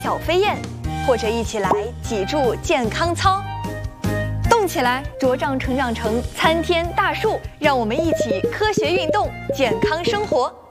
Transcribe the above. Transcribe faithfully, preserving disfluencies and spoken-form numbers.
小飞燕，或者一起来脊柱健康操。动起来，茁壮成长成参天大树，让我们一起科学运动，健康生活。